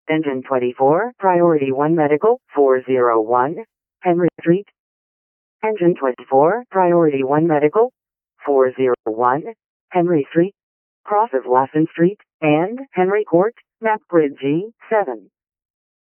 Engine 24, Priority 1 Medical, 401, Henry Street. Engine 24, Priority 1 Medical, 401, Henry Street, cross of Lassen Street, and Henry Court, map grid G7.